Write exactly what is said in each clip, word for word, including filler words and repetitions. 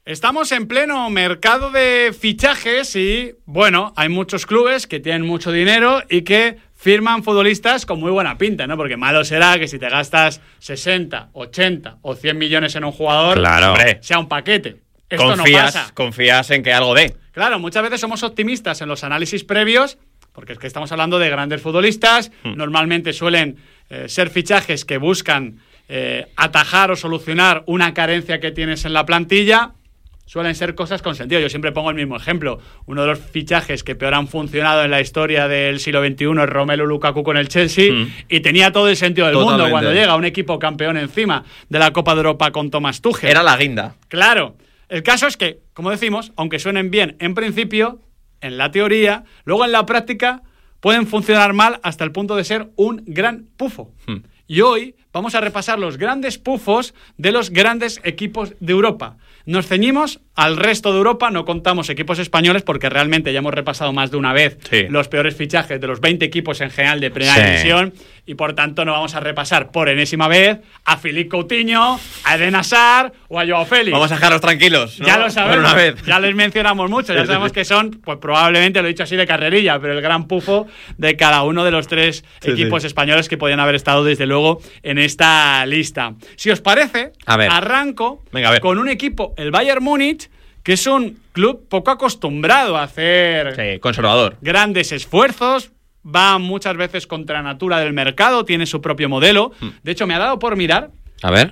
Estamos en pleno mercado de fichajes y, bueno, hay muchos clubes que tienen mucho dinero y que firman futbolistas con muy buena pinta, ¿no? Porque malo será que si te gastas sesenta, ochenta o cien millones en un jugador, claro, hombre, sea un paquete. Esto confías, no pasa. Confías en que algo dé. Claro, muchas veces somos optimistas en los análisis previos, porque es que estamos hablando de grandes futbolistas, hmm. normalmente suelen eh, ser fichajes que buscan eh, atajar o solucionar una carencia que tienes en la plantilla. Suelen ser cosas con sentido. Yo siempre pongo el mismo ejemplo. Uno de los fichajes que peor han funcionado en la historia del siglo veintiuno es Romelu Lukaku con el Chelsea, mm. y tenía todo el sentido del Totalmente. mundo cuando llega un equipo campeón encima de la Copa de Europa con Thomas Tuchel. Era la guinda. Claro. El caso es que, como decimos, aunque suenen bien en principio, en la teoría, luego en la práctica pueden funcionar mal hasta el punto de ser un gran pufo. Mm. Y hoy vamos a repasar los grandes pufos de los grandes equipos de Europa. Nos ceñimos al resto de Europa, no contamos equipos españoles porque realmente ya hemos repasado más de una vez sí. los peores fichajes de los veinte equipos en general de primera sí. división, y por tanto no vamos a repasar por enésima vez a Philippe Coutinho, a Eden Hazard o a Joao Félix. Vamos a dejarlos tranquilos, ¿no? Ya lo sabemos, una vez. Ya les mencionamos mucho, ya sabemos que son, pues probablemente, lo he dicho así de carrerilla, pero el gran pufo de cada uno de los tres sí, equipos sí. españoles que podían haber estado desde luego en esta lista. Si os parece, a ver. arranco Venga, a ver. con un equipo, el Bayern Múnich, que es un club poco acostumbrado a hacer sí, conservador. grandes esfuerzos, va muchas veces contra la natura del mercado, tiene su propio modelo. Hmm. De hecho, me ha dado por mirar, a ver,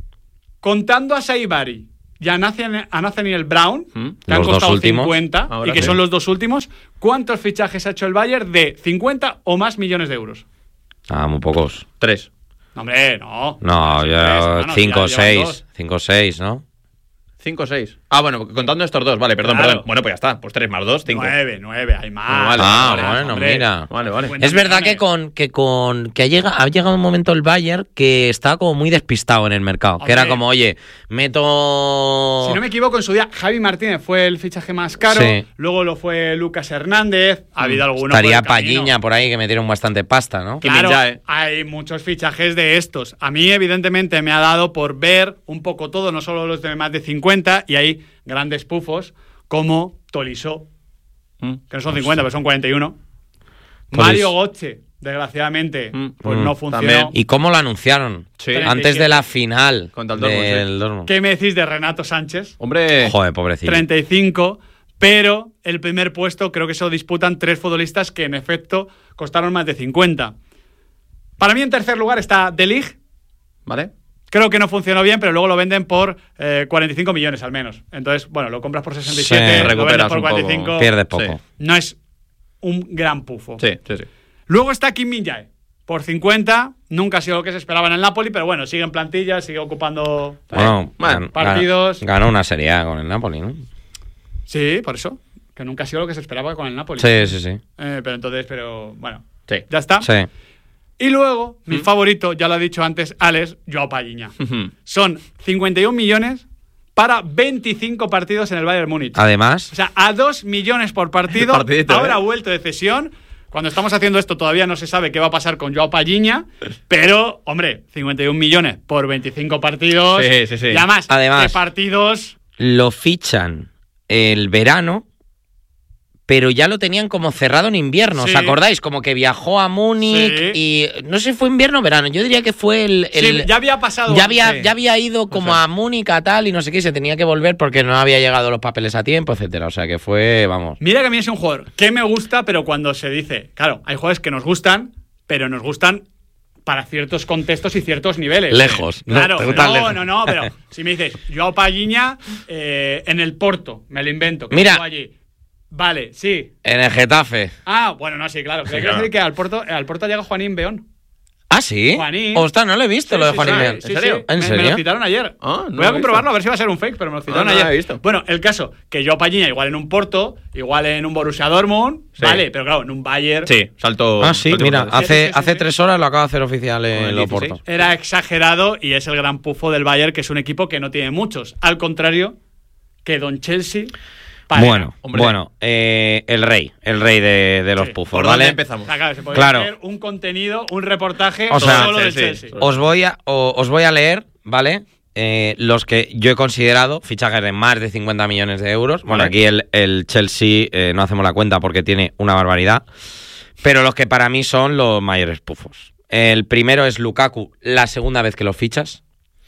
contando a Saibari y a Nathaniel Brown, hmm. que los han costado dos últimos, cincuenta ahora y que sí. son los dos últimos, ¿cuántos fichajes ha hecho el Bayern de cincuenta o más millones de euros? Ah, muy pocos. Tres. No, hombre, no. No, ya cinco o seis. Cinco o seis, ¿no? Cinco o seis. Ah, bueno, contando estos dos, vale, perdón, claro. perdón. Bueno, pues ya está, pues tres más dos, cinco. Nueve, nueve, hay más. No, vale, ah, vale, bueno, hombre. mira. Vale, vale. Buenas Es verdad millones. que con que con que ha llegado, ha llegado un momento el Bayern que estaba como muy despistado en el mercado. Hombre. Que era como, oye, meto... Si no me equivoco, en su día, Javi Martínez fue el fichaje más caro. Sí. Luego lo fue Lucas Hernández. Ha habido alguno. Estaría por el camino. Palliña por ahí que metieron bastante pasta, ¿no? Claro, Minjae. hay muchos fichajes de estos. A mí, evidentemente, me ha dado por ver un poco todo, no solo los de más de cincuenta, y hay grandes pufos como Tolisso, mm. que no son cincuenta, pero son cuarenta y uno. Tolis. Mario Götze, desgraciadamente, mm. pues mm. no funcionó. También. ¿Y cómo lo anunciaron? Sí. Antes de la final contra el Dortmund, del sí. Dortmund. ¿Qué me decís de Renato Sánchez? Hombre. Joder, pobrecito. treinta y cinco, pero el primer puesto creo que se lo disputan tres futbolistas que en efecto costaron más de cincuenta. Para mí en tercer lugar está De Ligt. Vale. Creo que no funcionó bien, pero luego lo venden por eh, cuarenta y cinco millones al menos. Entonces, bueno, lo compras por sesenta y siete, Sí, lo recuperas vendes por un cuarenta y cinco. poco. Pierde poco. Sí. No es un gran pufo. Sí, sí, sí. Luego está Kim Min-jae. Por cincuenta, nunca ha sido lo que se esperaba en el Napoli, pero bueno, sigue en plantilla, sigue ocupando Bueno, eh, gan- partidos. Ganó una Serie A con el Napoli, ¿no? Sí, por eso. Que nunca ha sido lo que se esperaba con el Napoli. Sí, sí, sí. Eh, pero entonces, pero bueno. Sí. Ya está. Sí. Y luego, mi ¿Mm? favorito, ya lo ha dicho antes Alex, Joao Palliña. Ujú. Son cincuenta y un millones para veinticinco partidos en el Bayern Múnich. Además, O sea, a dos millones por partido. Partidito, Ahora ¿eh? ha vuelto de cesión. Cuando estamos haciendo esto todavía no se sabe qué va a pasar con Joao Palliña. Pero, hombre, cincuenta y un millones por veinticinco partidos. Sí, sí, sí. Y además, Además. ¿qué partidos? lo fichan el verano, pero ya lo tenían como cerrado en invierno. Sí. ¿Os acordáis? Como que viajó a Múnich Sí. y no sé si fue invierno o verano. Yo diría que fue el... el- Sí, ya había pasado. ya había, sí. ya había ido como O sea. a Múnich a tal y no sé qué, y se tenía que volver porque no había llegado los papeles a tiempo, etcétera. O sea que fue, vamos... Mira que a mí es un jugador que me gusta, pero cuando se dice, claro, hay jugadores que nos gustan, pero nos gustan para ciertos contextos y ciertos niveles. Lejos, ¿no? Claro, ¿Te no, gustan lejos? no, no, pero si me dices, Joao Palliña eh, en el Porto, me lo invento, que Mira. estuvo allí. Vale, sí. En el Getafe. Ah, bueno, no, sí, claro. Pero hay que claro. decir que al Porto, al Porto llega Juanín Beón. ¿Ah, sí? Juanín. Ostras, no lo he visto, Sí, lo de sí, Juanín sí, Beón. sí, ¿En serio? sí. ¿En Me- serio? Me lo citaron ayer. Ah, no Voy a lo he comprobarlo visto. a ver si va a ser un fake, pero me lo citaron Ah, no lo ayer. he visto. Bueno, el caso, que Joao Palliña igual en un Porto, igual en un Borussia Dortmund, Sí. vale, pero claro, en un Bayern Sí, salto. Ah, sí, salto mira, importante. hace, Sí, sí, sí, hace sí. tres horas lo acaba de hacer oficial Con en el Loporto. dieciséis. era exagerado y es el gran pufo del Bayern, que es un equipo que no tiene muchos. Al contrario que Don Chelsea. Para. Bueno, Hombre. bueno, eh, el rey, el rey de, de los Sí. pufos, ¿Por dónde ¿vale? empezamos? O sea, claro, se podría Claro. hacer un contenido, un reportaje O sea, solo del Chelsea. Chelsea. Os voy a, o- os voy a leer, ¿vale? eh, los que yo he considerado fichajes de más de cincuenta millones de euros. Bueno, Vale. aquí el, el Chelsea eh, no hacemos la cuenta porque tiene una barbaridad. Pero los que para mí son los mayores pufos. El primero es Lukaku, la segunda vez que lo fichas.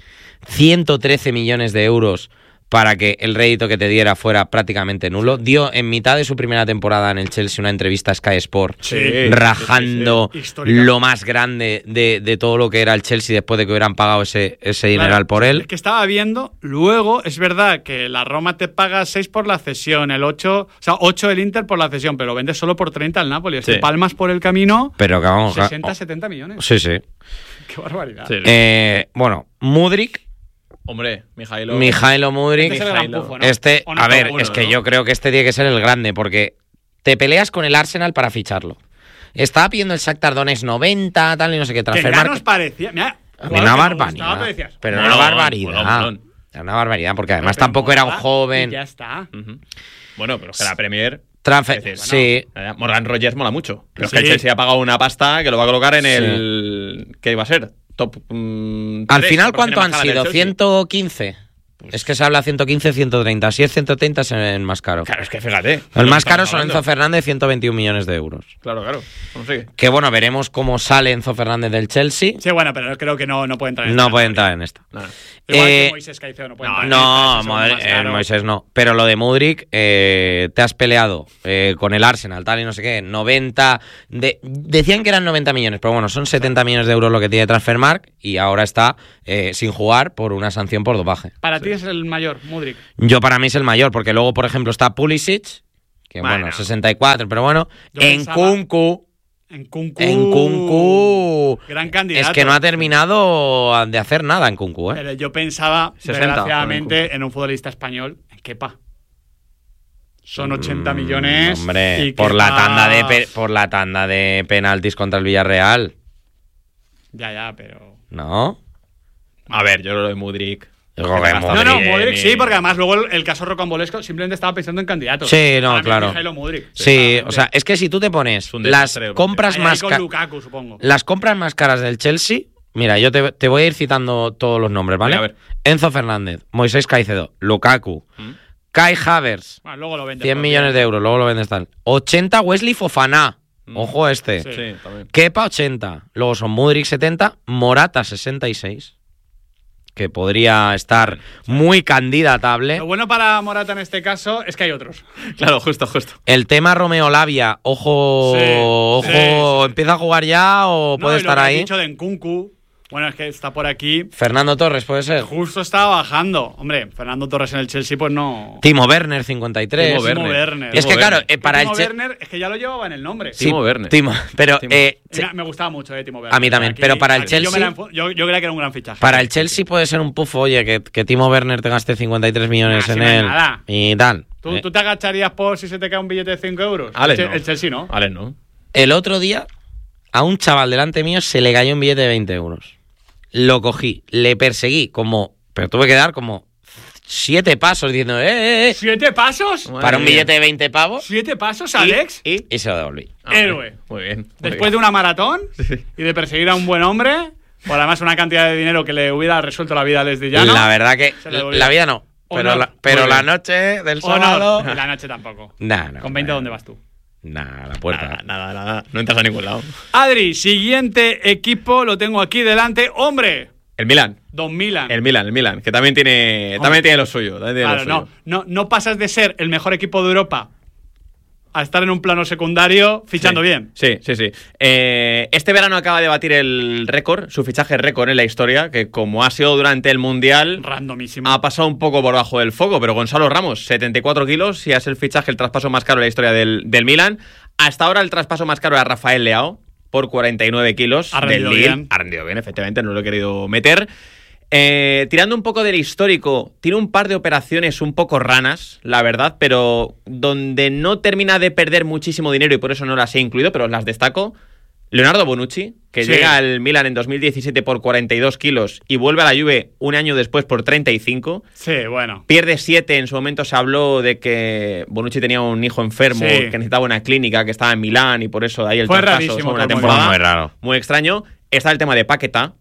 ciento trece millones de euros para que el rédito que te diera fuera prácticamente nulo. Dio en mitad de su primera temporada en el Chelsea una entrevista a Sky Sport Sí, rajando sí, sí, sí. Histórica. lo más grande de, de todo lo que era el Chelsea después de que hubieran pagado ese, ese dineral Claro, por él. Es que estaba viendo, luego es verdad que la Roma te paga seis por la cesión, el ocho, o sea, ocho el Inter por la cesión, pero lo vendes solo por treinta al Napoli. Es Sí. que palmas por el camino Pero que vamos... sesenta, setenta millones. Sí, sí. Qué barbaridad. Sí. Eh, bueno, Mudryk, Hombre, Mijailo. Mijailo Mudryk. Este es el gran Mijailo. pufo, ¿no? Este, O no, a ver, uno, es que ¿no? yo creo que este tiene que ser el grande, porque te peleas con el Arsenal para ficharlo. Estaba pidiendo el Shakhtar Donetsk noventa, tal y no sé qué. Que ya Transfermarkt- nos parecía. Mira, A mí jugador una que me barbaridad. gustaba, pero decías, Pero Molón, una barbaridad. molón, molón. Era una barbaridad, porque además pero tampoco era un molaba joven. y ya está. Ujú. Bueno, pero es que la Premier... Transfer- es decir, sí. bueno, Morgan Rogers mola mucho. Pero Sí. es que el Chelsea ha pagado una pasta que lo va a colocar en Sí. el... ¿Qué va a ser? Top... mm, Al tres, final, porque ¿cuánto tiene han más ganas sido? del Chelsea. ¿ciento quince? Es que se habla ciento quince, ciento treinta. Si es ciento treinta es el más caro. Claro, es que fíjate. El más Estamos caro son hablando. Enzo Fernández, ciento veintiún millones de euros. Claro, claro. Bueno, sigue. Que bueno, veremos cómo sale Enzo Fernández del Chelsea. Sí, bueno, pero creo que no, no puede entrar en No esta puede categoría. entrar en esta. Nada. Igual Eh, que Moisés Caicedo no puede no, entrar en No, esta, ese madre- segundo más eh, caro. Moisés no. Pero lo de Mudryk, eh, te has peleado eh, con el Arsenal, tal y no sé qué. noventa. De, decían que eran noventa millones, pero bueno, son setenta millones de euros lo que tiene Transfermarkt y ahora está eh, sin jugar por una sanción por dopaje. Para ti es el mayor, Mudryk. Yo para mí es el mayor, porque luego, por ejemplo, está Pulisic, que bueno, Bueno. sesenta y cuatro, pero bueno. Yo En pensaba- Kunku. En Kunku. En Kunku. Gran candidato. Es que no ha terminado de hacer nada en Kunku, ¿eh? Pero yo pensaba, sesenta, desgraciadamente, en un futbolista español, en Kepa. Son ochenta millones. Mm, Hombre, y por la Kepa- tanda de pe- por la tanda de penaltis contra el Villarreal, Ya, ya, pero. ¿no? A ver, yo lo de Mudryk. Yo creo que Bastante No, no, Mudryk, bien, Mudryk y- sí, porque además luego el, el caso rocambolesco simplemente estaba pensando en candidatos. Sí, no, Para mí, claro. Mijailo Mudryk. Sí, Claramente. o sea, es que si tú te pones Es un las desastre, porque- compras Ahí- ahí más con ca- Lukaku, supongo. las compras más caras del Chelsea, mira, yo te, te voy a ir citando todos los nombres, ¿vale? Venga, a ver. Enzo Fernández, Moisés Caicedo, Lukaku, ¿Mm? Kai Havertz, Bueno, luego lo vendes cien por millones bien. de euros, luego lo vendes tal. ochenta Wesley Fofana. Mm. Ojo a este. Sí. Sí, también. Kepa ochenta. Luego son Mudryk setenta, Morata sesenta y seis. Que podría estar muy candidatable. Lo bueno para Morata en este caso es que hay otros. Claro, justo, justo. El tema Romeo Lavia, ojo, Sí, ojo, sí, sí. ¿empieza a jugar ya o No, puede y lo estar que has ahí? dicho de Nkunku, bueno, es que está por aquí. Fernando Torres puede ser. Justo estaba bajando. Hombre, Fernando Torres en el Chelsea, pues no. Timo Werner cincuenta y tres. Timo Timo Werner. Werner. Es que Timo claro, Werner. eh, para el Timo Che- Werner es que ya lo llevaba en el nombre. Sí, Timo Werner. Timo, pero Timo. eh, Y me, me gustaba mucho, eh, Timo Werner. A mí también, pero para el aquí yo me Chelsea- la enfo- Yo, yo creía que era un gran fichaje. para el Chelsea puede ser un pufo, oye, que, que Timo Werner te gaste cincuenta y tres millones Nah, en si no es él nada. y tal. ¿Tú, Eh, tú te agacharías por si se te cae un billete de cinco euros? Alex el, no. el Chelsea no. Alex no. El otro día a un chaval delante mío se le cayó un billete de veinte euros. Lo cogí, le perseguí como, pero tuve que dar como siete pasos diciendo, eh, eh, eh, ¿Siete pasos? Madre para un mía. billete de veinte pavos ¿Siete pasos, Alex? ¿Y? y se lo devolví. Ah, Héroe. Muy bien. muy Después bien. de una maratón Sí. y de perseguir a un buen hombre, por además una cantidad de dinero que le hubiera resuelto la vida a Leslie Llano. La verdad que Se le devolvió. la vida no, O pero, no. la, pero Muy la bien. noche del O no, sábado... y la noche tampoco. Nah, no, Con veinte, nah, ¿dónde vas tú? Nah, a la puerta. Nada, nada, nada. No entras a ningún lado. Adri, siguiente equipo, lo tengo aquí delante. ¡Hombre! El Milan. Don Milan. El Milan, el Milan. Que también tiene, también tiene lo suyo. También tiene Claro, lo no, suyo. no, no pasas de ser el mejor equipo de Europa a estar en un plano secundario fichando Sí, bien. Sí, sí, sí. Eh, este verano acaba de batir el récord, su fichaje récord en la historia, que como ha sido durante el Mundial, Randomísimo. ha pasado un poco por bajo del foco, pero Gonzalo Ramos, setenta y cuatro kilos, y es el fichaje, el traspaso más caro de la historia del, del Milan. Hasta ahora el traspaso más caro era Rafael Leao, por cuarenta y nueve kilos Ha del rendido Lille. bien. Ha rendido bien, efectivamente, no lo he querido meter. Eh, tirando un poco del histórico, tiene un par de operaciones un poco ranas, la verdad, pero donde no termina de perder muchísimo dinero y por eso no las he incluido, pero las destaco. Leonardo Bonucci, que Sí. llega al Milan en dos mil diecisiete por cuarenta y dos kilos y vuelve a la Juve un año después por treinta y cinco. Sí, bueno. Pierde siete, en su momento se habló de que Bonucci tenía un hijo enfermo, Sí. que necesitaba una clínica, que estaba en Milán y por eso de ahí el Fue traspaso rarísimo sobre la todo el temporada. Muy raro. Muy extraño. Está el tema de Paquetá,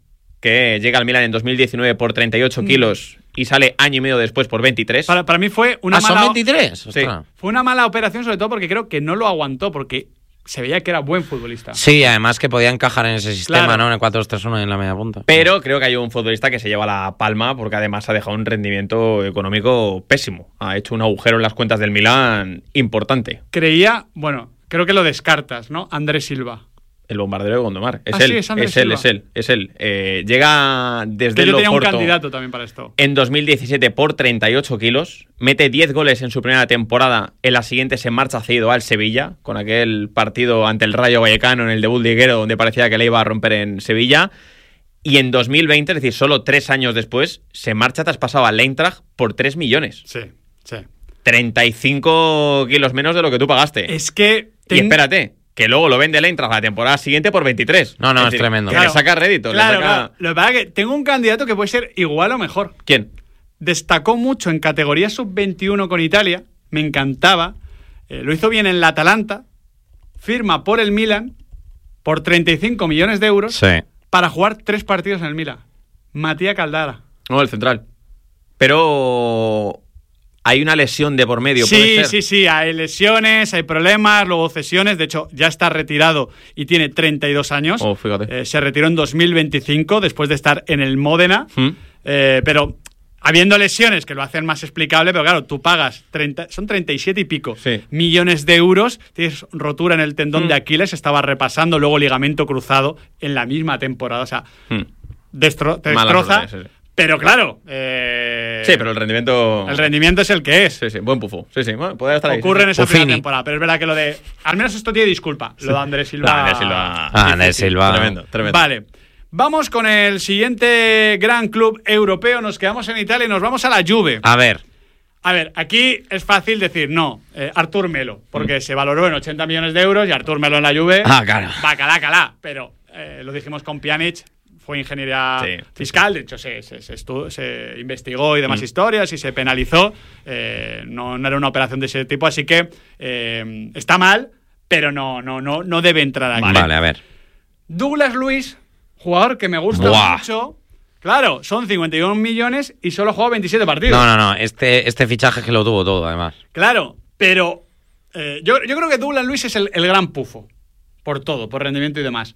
que llega al Milan en dos mil diecinueve por treinta y ocho kilos y sale año y medio después por veintitrés. Para, para mí fue una ¿Ah, son mala... veintitrés? Sí. Ostras. Fue una mala operación, sobre todo porque creo que no lo aguantó, porque se veía que era buen futbolista. Sí, además que podía encajar en ese sistema, Claro. ¿no? En el cuatro dos tres uno y en la media punta. Pero creo que hay un futbolista que se lleva la palma porque además ha dejado un rendimiento económico pésimo. Ha hecho un agujero en las cuentas del Milan importante. Creía, bueno, creo que lo descartas, ¿no? Andrés Silva. El bombardero de Gondomar. Es Ah, él, sí, es Andrés es él, Silva. es él, es él. Eh, llega desde Que el yo tenía un Oporto candidato también para esto. en dos mil diecisiete por treinta y ocho kilos. Mete diez goles en su primera temporada. En la siguiente se marcha cedido al Sevilla, con aquel partido ante el Rayo Vallecano en el debut liguero donde parecía que le iba a romper en Sevilla. Y en dos mil veinte, es decir, solo tres años después, se marcha traspasado al Eintracht por tres millones. Sí, sí. treinta y cinco kilos menos de lo que tú pagaste. Es que... Y ten- espérate, que luego lo vende el Eintracht la temporada siguiente por veintitrés. No, no, es decir, tremendo. Que Claro. le saca rédito. le Claro, saca- claro. Lo que pasa es que tengo un candidato que puede ser igual o mejor. ¿Quién? Destacó mucho en categoría sub veintiuno con Italia, me encantaba. Eh, lo hizo bien en la Atalanta, firma por el Milan por treinta y cinco millones de euros Sí. para jugar tres partidos en el Milan. Matías Caldara. No, el central. Pero hay una lesión de por medio, ¿puede Sí, ser? sí, sí, hay lesiones, hay problemas, luego cesiones. De hecho, ya está retirado y tiene treinta y dos años. Oh, fíjate. Eh, se retiró en dos mil veinticinco después de estar en el Módena. ¿Mm? Eh, pero habiendo lesiones que lo hacen más explicable, pero claro, tú pagas treinta, son treinta y siete y pico Sí. millones de euros, tienes rotura en el tendón Mm. de Aquiles, estaba repasando, luego ligamento cruzado en la misma temporada. O sea, Mm. destro- te Mala destroza. suerte, sí, sí. Pero claro, eh, Sí, pero el rendimiento... el rendimiento es el que es. Sí, sí, buen pufo. Sí, sí, bueno, podría estar ahí. Ocurre en sí, sí. esa primera Buffini. temporada, pero es verdad que lo de... Al menos esto tiene disculpa, lo de Andrés Silva... No, Andrés Silva. Ah, Andrés Silva. Tremendo, tremendo. Vale, vamos con el siguiente gran club europeo, nos quedamos en Italia y nos vamos a la Juve. A ver, A ver, aquí es fácil decir no, eh, Artur Melo, porque Mm. se valoró en ochenta millones de euros y Artur Melo en la Juve... Ah, claro. Va, calá, calá, pero eh, lo dijimos con Pjanic, fue ingeniería Sí, sí, fiscal, de hecho se, se, se, estu- se investigó y demás Mm. historias y se penalizó, eh, no, no era una operación de ese tipo, así que eh, está mal, pero no, no, no, no debe entrar aquí. vale, a ver. Douglas Luiz, jugador que me gusta Buah. mucho, claro, son cincuenta y uno millones y solo ha jugado veintisiete partidos. No, no, no. Este, este fichaje que lo tuvo todo, además. Claro, pero eh, yo, yo creo que Douglas Luiz es el, el gran pufo, por todo, por rendimiento y demás.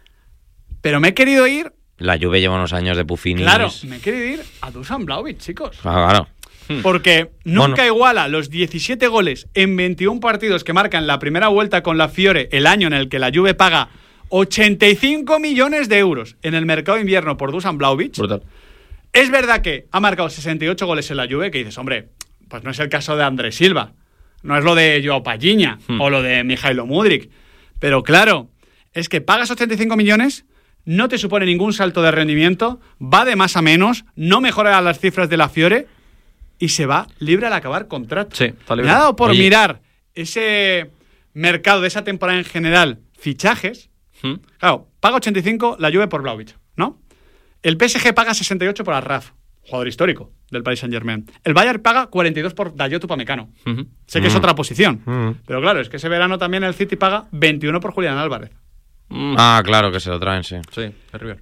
Pero me he querido ir, La Juve lleva unos años de Puffini. claro, me he querido ir a Dusan Vlahovic, chicos. Ah, claro. Porque nunca Bueno. iguala los diecisiete goles en veintiún partidos que marcan la primera vuelta con la Fiore, el año en el que la Juve paga ochenta y cinco millones de euros en el mercado de invierno por Dusan Vlahovic. Brutal. Es verdad que ha marcado sesenta y ocho goles en la Juve, que dices, hombre, pues no es el caso de Andrés Silva, no es lo de Joao Palhinha Hmm. o lo de Mijailo Mudryk. Pero claro, es que pagas ochenta y cinco millones, no te supone ningún salto de rendimiento, va de más a menos, no mejora las cifras de la Fiore y se va libre al acabar contrato. Sí, está libre. Me ha dado por Oye. mirar ese mercado de esa temporada en general, fichajes. ¿Mm? Claro, paga ochenta y cinco la Juve por Vlahovic, ¿no? El P S G paga sesenta y ocho por Arraf, jugador histórico del Paris Saint-Germain. El Bayern paga cuarenta y dos por Dayot Upamecano. Ujú. Sé que es Mm. otra posición, Mm. pero claro, es que ese verano también el City paga veintiuno por Julián Álvarez. Mm. Ah, claro que se lo traen, sí. Sí, es River.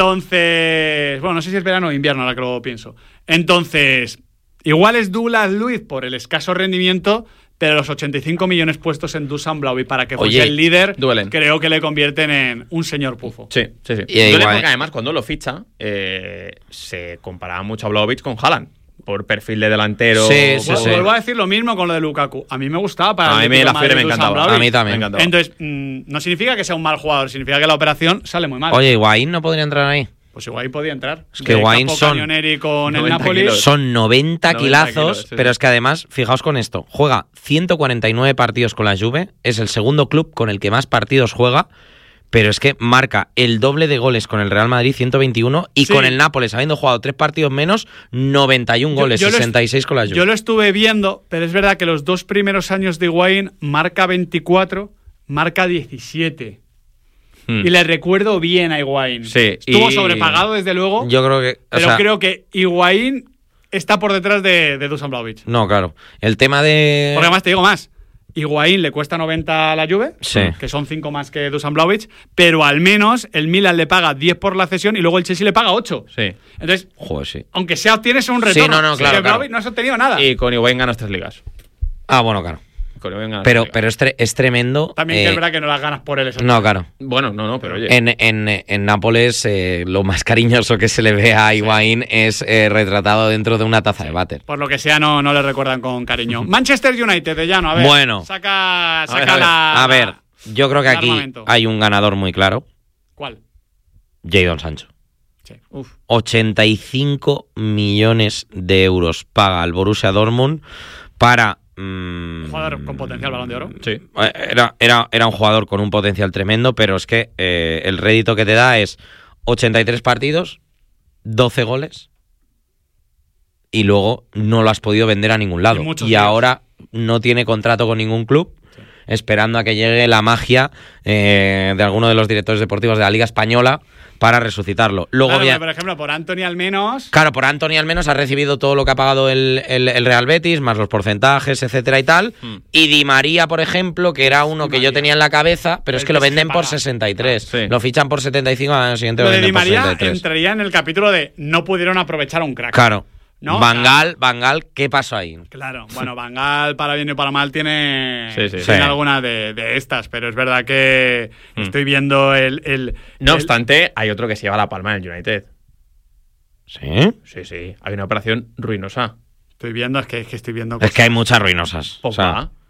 Entonces, bueno, no sé si es verano o invierno, ahora que lo pienso. Entonces, igual es Douglas Luiz por el escaso rendimiento, pero los ochenta y cinco millones puestos en Dusan Vlahovic para que fuese Oye, el líder, duelen. creo que le convierten en un señor pufo. Sí, sí, sí. Y Duele igual- porque además cuando lo ficha eh, se comparaba mucho a Vlahovic con Haaland por perfil de delantero. Sí, sí, por- sí. Vuelvo a decir lo mismo con lo de Lukaku. A mí me gustaba para A el mí me- Atlético la de Fiore me Madrid, Dusan encantaba. Vlahovic. A mí también. Me encantaba. Entonces, mm, no significa que sea un mal jugador, significa que la operación sale muy mal. Oye, Higuaín no podría entrar ahí. Pues igual ahí podía entrar. Es que De Higuaín Capo son Canonieri con el noventa Napoli. kilos. Son noventa noventa kilazos, kilos, sí, pero sí. es que además, fijaos con esto, juega ciento cuarenta y nueve partidos con la Juve, es el segundo club con el que más partidos juega, pero es que marca el doble de goles con el Real Madrid, ciento veintiuno, y Sí. con el Nápoles, habiendo jugado tres partidos menos, noventa y un Yo- goles, yo lo est- sesenta y seis con la Juve. Yo lo estuve viendo, pero es verdad que los dos primeros años de Higuaín marca veinticuatro, marca diecisiete. Mm. Y le recuerdo bien a Higuaín. Sí, Estuvo y- sobrepagado, desde luego. Yo creo que... o pero sea, creo que Higuaín está por detrás de, de Dusan Vlahovic. No, claro. El tema de... Porque además te digo más. Higuaín le cuesta noventa a la Juve, Sí. que son cinco más que Dusan Vlahovic, pero al menos el Milan le paga diez por la cesión y luego el Chelsea le paga ocho. Sí. Entonces, Joder, sí. aunque sea obtienes un retorno. Sí, no, no, claro, que claro. Vlahovic no has obtenido nada. Y con Higuaín ganas tres ligas. Ah, bueno, claro. Con Higuaín ganas Pero, tres ligas. pero es, tre- es tremendo. También que eh, es verdad que no las ganas por él. Eso No, claro. Bueno, no, no, pero oye. En, en, en Nápoles, eh, lo más cariñoso que se le ve a Higuaín es eh, retratado dentro de una taza de váter. Por lo que sea, no, no le recuerdan con cariño. Manchester United, de llano, a ver. Bueno. Saca, saca A ver, a ver. la. A ver, yo creo que el aquí armamento. hay un ganador muy claro. ¿Cuál? Jadon Sancho. Sí. Uf. ochenta y cinco millones de euros paga el Borussia Dortmund para... mm, Jugador con potencial Balón de Oro. Sí. Eh, Era, era, era un jugador con un potencial tremendo, pero es que eh, el rédito que te da es ochenta y tres partidos, doce goles, y luego no lo has podido vender a ningún lado. Y muchos Y días. ahora no tiene contrato con ningún club, esperando a que llegue la magia eh, de alguno de los directores deportivos de la Liga Española para resucitarlo. Luego Claro, bien- pero, por ejemplo, por Anthony al menos. Claro, por Anthony al menos ha recibido todo lo que ha pagado el, el- el Real Betis, más los porcentajes, etcétera y tal. Mm. Y Di María, por ejemplo, que era uno Di que María. yo tenía en la cabeza, pero es El que lo que se venden por paga. sesenta y tres. Ah, sí. Lo fichan por setenta y cinco, al año siguiente Lo lo de Di venden por María sesenta y tres. entraría en el capítulo de no pudieron aprovechar a un crack. Claro. ¿No? Van Gaal, Van Gaal, ¿qué pasó ahí? Claro, bueno, Van Gaal, para bien y para mal, tiene, Sí, sí. tiene Sí. alguna de, de estas, pero es verdad que Mm. estoy viendo el. el- No el- obstante, hay otro que se lleva la palma en el United. ¿Sí? Sí, sí. Hay una operación ruinosa. Estoy viendo, es que, es que estoy viendo. Es cosas. que hay muchas ruinosas. O sea, Pogba.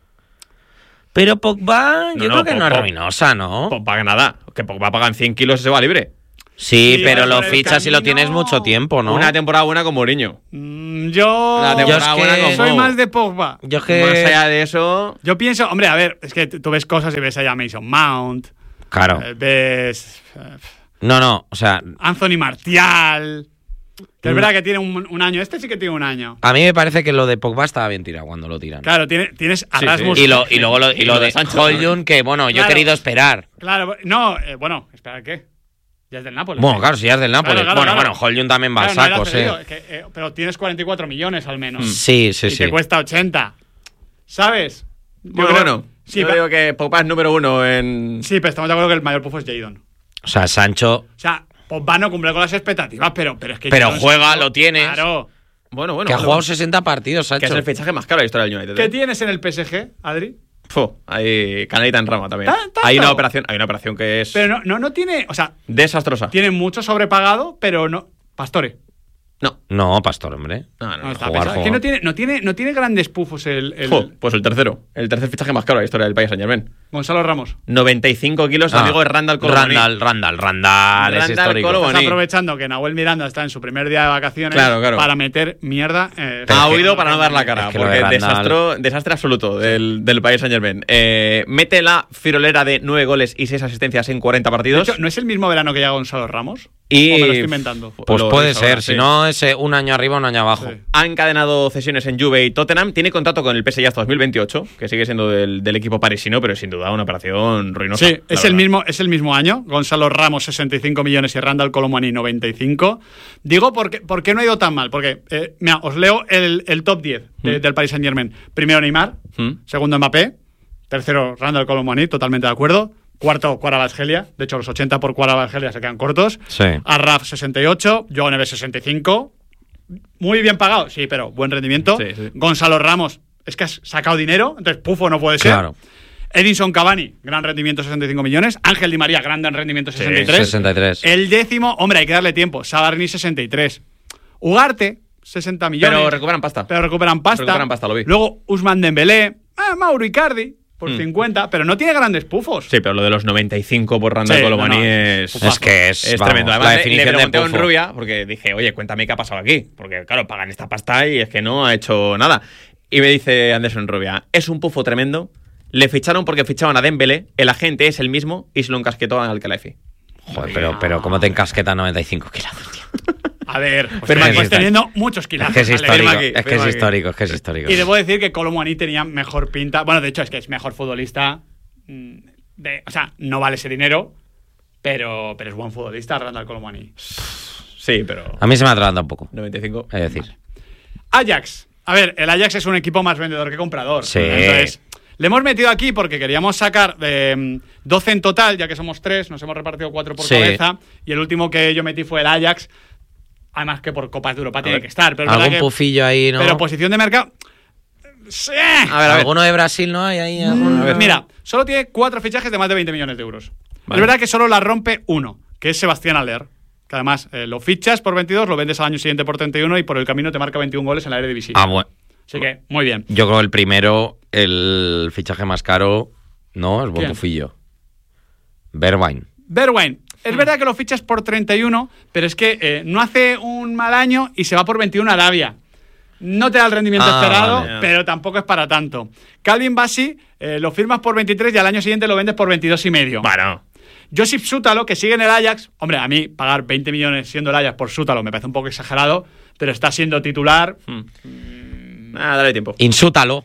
pero Pogba, yo No, no, creo que no es Pogba- ruinosa, ¿no? Pogba que nada. Que Pogba pagan cien kilos y se va libre. Sí, Sí, pero pero lo el fichas y lo camino- tienes mucho tiempo, ¿no? Una temporada buena con Mourinho. Mm, yo. La temporada yo buena es que con soy Mo. más de Pogba. Yo es que... Más allá de eso. Yo pienso, hombre, a ver, es que t- tú ves cosas y ves allá a Mason Mount, Claro. eh, ves eh, No, no, o sea, Anthony Martial, que es Mm. verdad que tiene un, un año. Este sí que tiene un año. a mí me parece que lo de Pogba estaba bien tirado cuando lo tiran. Claro, tiene, tienes a Sí, Rasmus. sí. Y, lo, y luego lo, y Y lo lo de de Sancho, Højlund, que bueno, yo Claro. he querido esperar. Claro, no, eh, bueno, espera, ¿qué? Ya es del Nápoles. Bueno, ¿eh? claro, si ya es del Nápoles. Claro, claro, bueno, claro. bueno, Højlund también va al Claro, no era saco, cedido, sí. es que, eh, pero tienes cuarenta y cuatro millones al menos. Sí, sí, y sí. te cuesta ochenta. ¿Sabes? Yo Muy creo- bueno. Sí, Yo pa- digo que Pogba es número uno en. sí, pero estamos de acuerdo que el mayor pufo es Jadon. O sea, Sancho... O sea, Pogba no cumple con las expectativas, pero, pero es que. Pero Jadon juega, Sancho- lo tienes. Claro. Bueno, bueno. que ha vale, jugado vale. sesenta partidos, Que es Sancho. el fichaje más caro de la historia del United. ¿Qué ¿eh? tienes en el P S G, Adri? Fu, hay canalita en rama también. ¿Tan- tanto? Hay una operación, hay una operación que es Pero no, no, no tiene. O sea, desastrosa. tiene mucho sobrepagado, pero no. Pastore. No, No, Pastor, hombre. no, no. No, no. está jugar, pesado. Es que jugar. no tiene, no, tiene, no tiene grandes pufos el, el Jo, pues el tercero. El tercer fichaje más caro de la historia del país, Saint Germain. Gonzalo Ramos. noventa y cinco kilos, Ah, amigo de Randall Colomani. Randall, Randall, Randall, es Randall histórico. Colomani. Estás Bonito. aprovechando que Nahuel Miranda está en su primer día de vacaciones Claro, claro. para meter mierda. eh, Pero Ha es que- huido para no dar la cara, es que lo porque de Randall- desastro, desastre absoluto del, del país Saint Germain. Eh, mete la firolera de nueve goles y seis asistencias en cuarenta De partidos. hecho, ¿no es el mismo verano que llega Gonzalo Ramos? Y- ¿O me lo estoy inventando? Pues Lo puede dices ser, ahora, si sí. no es eh, un año arriba, un año abajo. Sí. Ha encadenado cesiones en Juve y Tottenham. Tiene contrato con el P S G hasta dos mil veintiocho, que sigue siendo del, del equipo parisino, pero sin duda una operación ruinosa. Sí, la es el, verdad. mismo, es el mismo año. Gonzalo Ramos, sesenta y cinco millones y Randall Colomani, noventa y cinco. Digo, ¿por qué, por qué no ha ido tan mal? Porque, eh, mira, os leo el, el top diez de- Mm. del Paris Saint-Germain. Primero Neymar, ¿Mm? segundo Mbappé, tercero Randall Colomani, totalmente de acuerdo. Cuarto, Kvaratskhelia. De hecho, los ochenta por Kvaratskhelia se quedan cortos. Sí. Arraf, sesenta y ocho. Joao Neves, sesenta y cinco. Muy bien pagado, sí, pero buen rendimiento. Sí, sí. Gonzalo Ramos, es que has sacado dinero, entonces pufo no puede ser. Claro. Edinson Cavani, gran rendimiento, sesenta y cinco millones. Ángel Di María, gran rendimiento, sesenta y tres. sesenta y tres. El décimo, hombre, hay que darle tiempo. Sabarni, sesenta y tres. Ugarte, sesenta millones. Pero recuperan pasta. Pero recuperan pasta. Recuperan pasta, lo vi. Luego Usman Dembélé. Ah, Mauro Icardi, por Hmm. cincuenta. Pero no tiene grandes pufos. Sí, pero lo de los noventa y cinco por Randall Sí, Colomani no, no, es... pufazo. Es que es, Es vamos, tremendo. la Además, le- definición le de pregunté a un pufo. Rubia, porque dije, oye, cuéntame qué ha pasado aquí. Porque, claro, pagan esta pasta y es que no ha hecho nada. Y me dice Anderson Rubia, es un pufo tremendo. Le ficharon porque fichaban a Dembélé, el agente es el mismo y se lo encasquetó al Al-Khelaifi. Joder, pero, pero ¿cómo te encasquetan noventa y cinco kilos, tío? A ver, pues, Firma pues aquí. teniendo muchos Es kilazos. que es vale. histórico, aquí, es que firma es aquí. histórico, es que es histórico. Y debo decir que Colomani tenía mejor pinta. Bueno, de hecho, es que es mejor futbolista. mm, De, o sea, no vale ese dinero, pero, pero es buen futbolista, Randall Colomani. Sí, pero... A mí se me atraganta un poco, noventa y cinco. es decir. Ajax. A ver, el Ajax es un equipo más vendedor que comprador. Sí. Entonces, Le hemos metido aquí porque queríamos sacar eh, doce en total, ya que somos tres, nos hemos repartido cuatro por Sí. cabeza, y el último que yo metí fue el Ajax, además que por Copas de Europa tiene que estar. Pero es verdad Algún que- pufillo ahí, ¿no? Pero posición de mercado... Sí. A ver, a ver. ¿Alguno de Brasil no hay ahí? ¿Alguno? A ver. Mira, solo tiene cuatro fichajes de más de veinte millones de euros. Vale. Es verdad que solo la rompe uno, que es Sebastián Aller. Que además eh, lo fichas por veintidós, lo vendes al año siguiente por treinta y uno y por el camino te marca veintiún goles en la Eredivisie. Ah, bueno. Así que, muy bien. Yo creo que el primero, el fichaje más caro, no, es buen ¿Quién? pufillo. Bergwijn. Bergwijn. Es verdad que lo fichas por treinta y uno, pero es que eh, no hace un mal año y se va por veintiuno a Arabia. No te da el rendimiento Ah, esperado, vale. pero tampoco es para tanto. Calvin Bassey eh, lo firmas por veintitrés y al año siguiente lo vendes por veintidós y medio. Bueno. Josip Sútalo, que sigue en el Ajax. Hombre, a mí pagar veinte millones siendo el Ajax por Sútalo me parece un poco exagerado, pero está siendo titular. Ah, dale tiempo. Insútalo.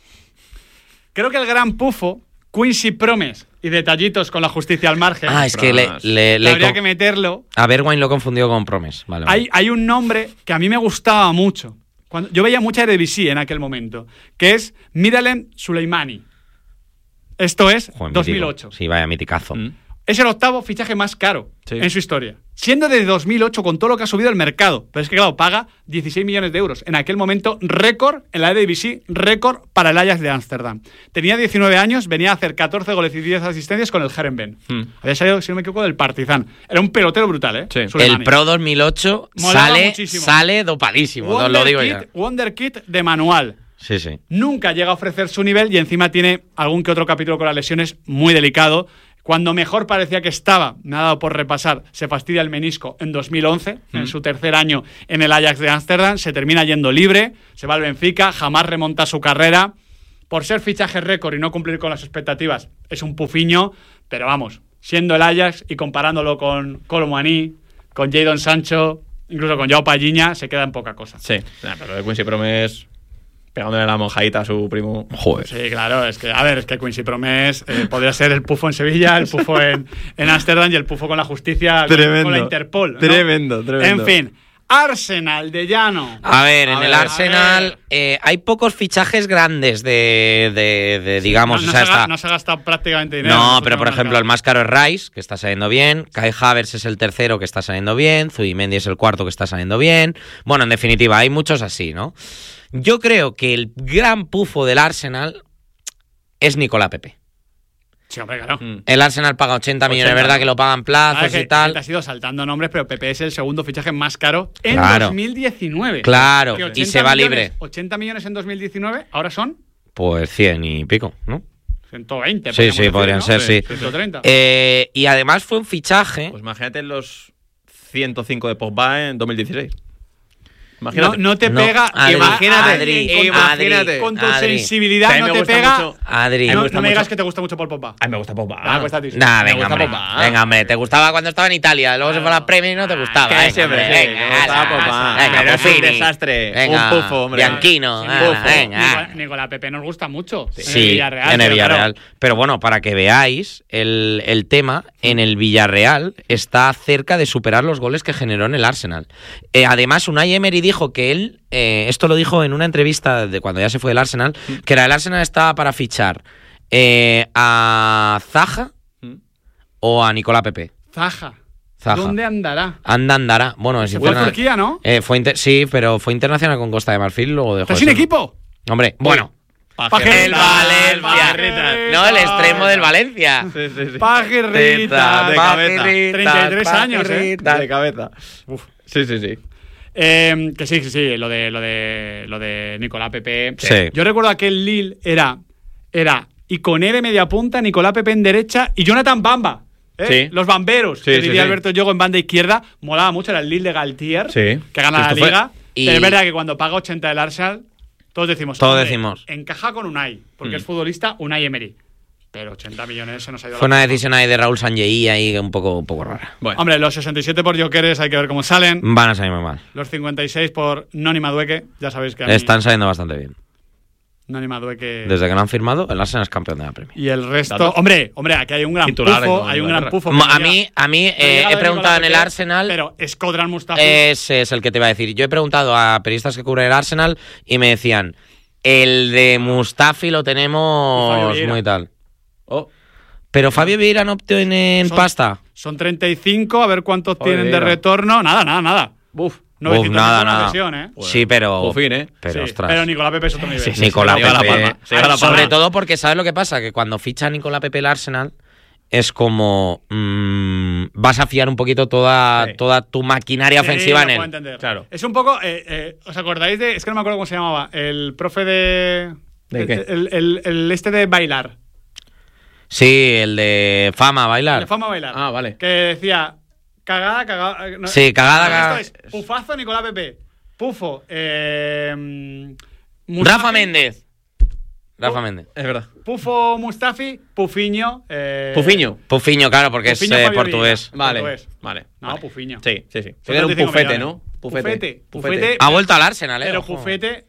Creo que el gran pufo, Quincy Promes, y detallitos con la justicia al margen. Ah, es que le, Pras. le, le habría con- que meterlo. a Bergwijn lo confundió con Promes. Vale, vale. Hay, hay un nombre que a mí me gustaba mucho. Cuando, yo veía mucha Eredivisie en aquel momento, que es Miralem Suleimani. Esto es Joder, dos mil mítico. ocho. Sí, vaya miticazo. Mm. Es el octavo fichaje más caro Sí. en su historia. Siendo de dos mil ocho con todo lo que ha subido el mercado. Pero es que, claro, paga dieciséis millones de euros. En aquel momento, récord en la Eredivisie, récord para el Ajax de Ámsterdam. Tenía diecinueve años, venía a hacer catorce goles y diez asistencias con el Herenveen. Hmm. Había salido, si no me equivoco, del Partizan. Era un pelotero brutal, ¿eh? Sí. Suleimani. El Pro dos mil ocho Molaba sale, muchísimo. sale dopadísimo, os lo digo ya. Wonderkid, Wonderkid de manual. Sí, sí. Nunca llega a ofrecer su nivel y encima tiene algún que otro capítulo con las lesiones muy delicado. Cuando mejor parecía que estaba, me ha dado por repasar, se fastidia el menisco en dos mil once, en su tercer año en el Ajax de Ámsterdam, se termina yendo libre, se va al Benfica, jamás remonta su carrera. Por ser fichaje récord y no cumplir con las expectativas, es un pufiño, pero vamos, siendo el Ajax y comparándolo con Colomani, con Jadon Sancho, incluso con Joao Palhinha, se queda en poca cosa. Sí. Nah, pero de Quincy Promes pegándole la mojadita a su primo. Joder. Sí, claro, es que, a ver, es que Quincy Promes eh, podría ser el pufo en Sevilla, el pufo en, en Ámsterdam y el pufo con la justicia, con- Tremendo. con la Interpol. ¿no? Tremendo, tremendo. En fin, Arsenal de Llano. A ver, A en ver, el a Arsenal ver. eh, hay pocos fichajes grandes de, de, de, digamos, no, o no sea, se ha, está- no se ha gastado prácticamente dinero. en No, los pero por últimos ejemplo, el mercados. más caro es Rice, que está saliendo bien. Kai Havertz es el tercero, que está saliendo bien. Zubimendi es el cuarto, que está saliendo bien. Bueno, en definitiva, hay muchos así, ¿no? Yo creo que el gran pufo del Arsenal es Nicolás Pepe. Sí, hombre, claro. Mm. El Arsenal paga ochenta millones, ochenta, ¿verdad? ¿no? Que lo pagan Ah, plazos es que- y tal. que te has ido saltando nombres, pero Pepe es el segundo fichaje más caro en Claro. dos mil diecinueve. Claro, Que y ochenta se va millones- libre. ochenta millones en dos mil diecinueve, ahora son Pues cien y pico, ¿no? ciento veinte. Sí, podríamos sí, decir, podrían ¿no? ser, sí. ciento treinta. Eh, y además fue un fichaje. Pues imagínate los ciento cinco de Pogba en dos mil dieciséis. No, Imagínate. no te No, pega. Adri, Imagínate, Adri, con, tu- imagínate. con tu Adri. sensibilidad Que a mí no me te gusta pega. mucho- Adri. No, me no gusta me digas mucho. que te gusta mucho Paul Pogba. A mí me gusta Pogba. Ah, cuesta a ti. Nah, Me venga, gusta hombre. Pogba. Venga, hombre. Te gustaba cuando estaba en Italia, luego se fue a la Premier y no te gustaba. Que Venga, siempre, hombre, sí, venga, me gustaba ala, Pogba. venga, Pero es un Buffini. desastre, Venga, un pufo, hombre. Bianchino, Sí, ala, pufo. venga. Nicolás, Nicolás Pepe nos gusta mucho. Sí, en el Villarreal. en el pero claro, Villarreal. Pero bueno, para que veáis el, el tema, en el Villarreal está cerca de superar los goles que generó en el Arsenal. Eh, además, Unai Emery dijo que él, eh, esto lo dijo en una entrevista de cuando ya se fue del Arsenal, que era el Arsenal estaba para fichar eh, a Zaha Mm. o a Nicolás Pepe. Zaha. Zaha. ¿Dónde andará? Anda, andará. Bueno, si Se fue a interna- Turquía, ¿no? eh, fue inter- sí, pero fue internacional con Costa de Marfil, luego dejó ¿Está de sin serlo. equipo? Hombre, bueno. Pajerita. El Valencia. Pajerita. No, el extremo del Valencia. Sí, sí, sí. Pajerita. de cabeza. treinta y tres años, ¿eh? De cabeza. Uf. Sí, sí, sí. Eh, que sí, sí, sí, lo de, lo de, lo de Nicolás Pepe. Sí. Yo recuerdo aquel Lille era, era Iconé de media punta, Nicolás Pepe en derecha y Jonathan Bamba. ¿eh? Sí. Los bamberos, Sí, que sí, diría sí. Alberto Yogo en banda izquierda. Molaba mucho, era el Lille de Galtier, Sí. que gana la Esto fue- liga. y- Pero es verdad que cuando paga ochenta el Arsenal, todos decimos. Todos "Hombre, decimos. Encaja con Unai, porque Mm. es futbolista Unai Emery. Pero ochenta millones se nos ha ido. Fue la una mano. decisión ahí de Raúl Sanlleí ahí un poco, un poco rara. Bueno. Hombre, los sesenta y siete por Jokeres hay que ver cómo salen. Van a salir muy mal. Los cincuenta y seis por Noni Madueke, ya sabéis que a mí Están saliendo bastante bien. Noni Madueke. Desde que lo han firmado, el Arsenal es campeón de la Premier. Y el resto. Datos. Hombre, hombre, aquí hay un gran Titulares, pufo. ¿no? Hay un gran Inglaterra. pufo. Mo- que A llega- mí, a mí que eh, llega he de preguntado en Nicolás el Pepe, Arsenal. Pero Escodran Mustafi. Ese es el que te iba a decir. Yo he preguntado a periodistas que cubren el Arsenal y me decían: El de Mustafi lo Y Fabio tenemos Vieira. muy tal. Oh, Pero Fabio Vieira no obtiene en Son- pasta. Son treinta y cinco, a ver cuántos Fabio tienen de Vieira. retorno. Nada, nada, nada. buf. novecientos nada, una nada. lesión, ¿eh? Bueno, sí, pero. por fin, ¿eh? Pero, Sí, ostras. pero Nicolás Pepe es otro nivel. Sí, sí, Nicolás se lleva la Pepe. palma, se lleva la Sobre palma. todo porque, ¿sabes lo que pasa? Que cuando ficha Nicolás Pepe el Arsenal, es como. mm, vas a fiar un poquito toda, Sí. toda tu maquinaria Sí, ofensiva lo en puedo él. entender. Claro. Es un poco. eh, eh, ¿Os acordáis de.? Es que no me acuerdo cómo se llamaba. El profe de. ¿De el, qué? El, el- el este de bailar. Sí, el de fama, bailar. De fama bailar. Ah, vale. Que decía. Cagada, cagada. no- Sí, cagada, no, cagada. Esto es Pufazo, Nicolás Pepe. Pufo. Eh, mm, Mustafi, Rafa Méndez. Rafa Oh. Méndez. Es verdad. Pufo Mustafi. Pufiño. Eh, Pufiño. Pufiño, claro, porque Pufiño, es eh, Fabio portugués. Vieira. Vale, Portugués. vale. No, vale. Pufiño. Sí, sí, sí. Son Era un treinta y cinco pufete, millones. ¿no? Pufete. Pufete. Pufete. Ha vuelto al Arsenal, ¿eh? Pero Ojo. Pufete.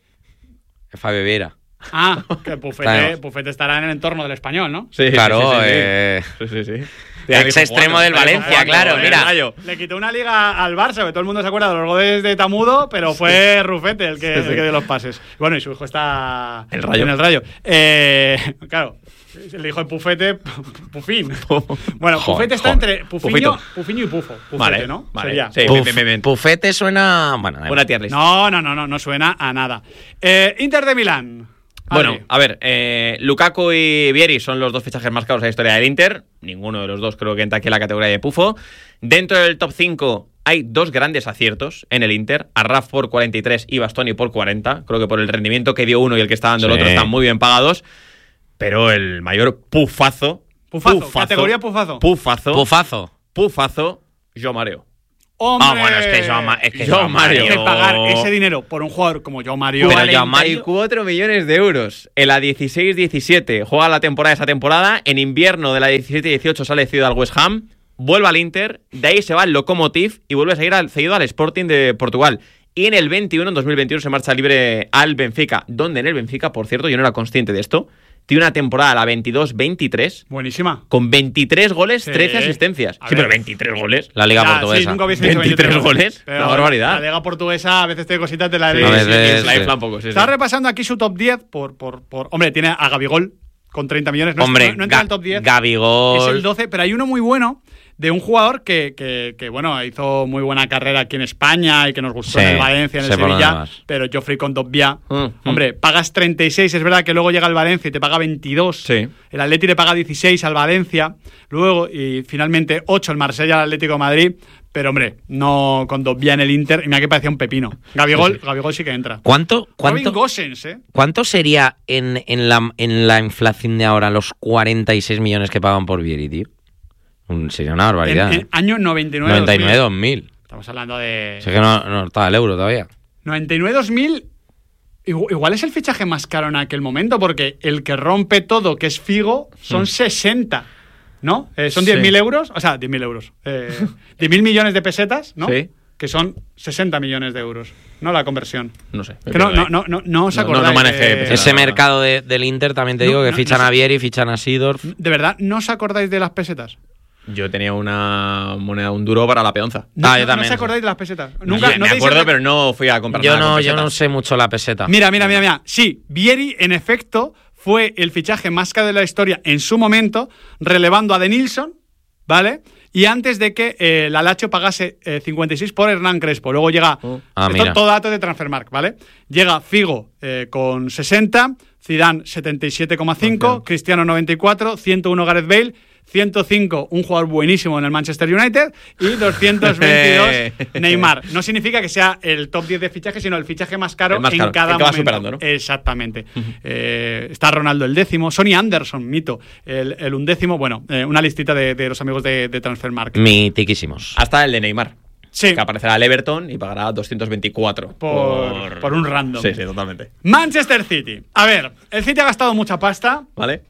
Es Fabio Vieira. Ah, que Pufete, Claro. Pufete estará en el entorno del español, ¿no? Sí, sí, Claro, sí, sí, sí. eh, Sí, sí, sí. Ex extremo del Valencia, claro, Joder, mira. Rayo. Le quitó una liga al Barça, que todo el mundo se acuerda de los goles de Tamudo, pero fue Rufete el que, Sí, sí. el que dio los pases. Bueno, y su hijo está El Rayo. en el Rayo. Eh, claro, el hijo de Pufete, Pufín. Bueno, Joder, Pufete está joder. entre Pufiño, Pufito. Pufiño y Pufo. Pufete, Vale, ¿no? vale. Sería. Sí, Puf- bien, bien, bien, bien. Pufete suena. Bueno, da igual. Una tier list. No, no, no, no, no suena a nada. Eh, Inter de Milán. Bueno, Adri. a ver, eh, Lukaku y Vieri son los dos fichajes más caros de la historia del Inter. Ninguno de los dos creo que entra aquí en la categoría de pufo. Dentro del top cinco hay dos grandes aciertos en el Inter. Arraf por cuarenta y tres y Bastoni por cuarenta. Creo que por el rendimiento que dio uno y el que está dando el Sí. otro están muy bien pagados. Pero el mayor pufazo... Pufazo, categoría pufazo. Pufazo. Pufazo. Pufazo, Joe Mario. ¡Hombre! Ah, bueno, es que Joao Ma- es que Joao Joao Mario. Hay que pagar ese dinero por un jugador como Joao Mario. Pero Joao cuarenta y Mario- cuatro millones de euros. En la dieciséis diecisiete juega la temporada esa temporada. En invierno de la diecisiete dieciocho sale cedido al West Ham. Vuelve al Inter. De ahí se va al Lokomotiv y vuelve a seguir al, cedido al Sporting de Portugal. Y en el veintiuno, en dos mil veintiuno, se marcha libre al Benfica. Donde en el Benfica, por cierto, yo no era consciente de esto, tiene una temporada, la veintidós veintitrés, Buenísima. con veintitrés goles, Sí. trece asistencias. A Sí, ver. pero veintitrés goles. La Liga Ya, Portuguesa. Sí, nunca hubiese dicho veintitrés goles. Pero Una barbaridad. La Liga Portuguesa a veces tiene cositas de la Sí, Liga. A sí, sí, veces, sí, la sí. infla un poco, sí, sí. Estaba repasando aquí su top diez por, por, por... Hombre, tiene a Gabigol con treinta millones. No, es- Hombre, no, no entra Ga- en el top diez. Gabigol. Es el doce, pero hay uno muy bueno de un jugador que, que, que, bueno, hizo muy buena carrera aquí en España y que nos gustó Sí, en el Valencia, en el sé por dónde Sevilla, vas. pero Joffrey Kondogbia, Mm, mm. hombre, pagas treinta y seis, es verdad que luego llega el Valencia y te paga veintidós, Sí. el Atleti le paga dieciséis al Valencia, luego y finalmente ocho el Marsella al Atlético de Madrid, pero hombre, no Kondogbia en el Inter, y mira que parecía un pepino. Gabigol, Gabigol sí que entra. ¿Cuánto, Robin cuánto, Gosens, ¿eh? ¿Cuánto sería en, en, la, en la inflación de ahora los cuarenta y seis millones que pagan por Vieri, tío? Un- sería una barbaridad. En, en ¿eh? año noventa y nueve. noventa y nueve dos mil. dos mil. Estamos hablando de... Si es que no, no está el euro todavía. noventa y nueve dos mil, igu- igual es el fichaje más caro en aquel momento, porque el que rompe todo, que es Figo, son sesenta, ¿no? Eh, son Sí. diez mil euros, o sea, diez mil euros. Eh, diez mil millones de pesetas, ¿no? Sí. Que son sesenta millones de euros, ¿no? La conversión. No sé. Que no, no, no, no, no os No, no, acordáis no manejé de- pesetas. Ese no, no. mercado de- del Inter también te No, digo que no, fichan no sé. a Vieri, fichan a Seedorf. De verdad, ¿no os acordáis de las pesetas? Yo tenía una moneda, un duro para la peonza. No, Ah, yo no- no también. os acordáis de las pesetas. Nunca, Nunca, no me tenéis acuerdo, el- pero no fui a comprar Yo nada con no, yo no pesetas. sé mucho la peseta. Mira, mira, mira, mira. Sí, Vieri, en efecto, fue el fichaje más caro de la historia en su momento, relevando a Denilson, ¿vale? Y antes de que eh, la Lazio pagase eh, cincuenta y seis por Hernán Crespo. Luego llega... Oh. Ah, esto mira. todo dato de Transfermarkt, ¿vale? Llega Figo eh, con sesenta, Zidane setenta y siete coma cinco, Hostia. Cristiano noventa y cuatro, ciento uno Gareth Bale, ciento cinco un jugador buenísimo en el Manchester United y doscientos veintidós Neymar. No significa que sea el top diez de fichajes, sino el fichaje más caro, El más en caro, cada el que va momento. superando, ¿no? Exactamente. Eh, está Ronaldo el décimo, Sonny Anderson, mito, el, el undécimo. Bueno, eh, una listita de, de los amigos de, de Transfermarkt. Mitiquísimos. Hasta el de Neymar. Sí, Que aparecerá el Everton y pagará doscientos veinticuatro. por, por un random. Sí, sí, totalmente. Manchester City. A ver, el City ha gastado mucha pasta. ¿Vale?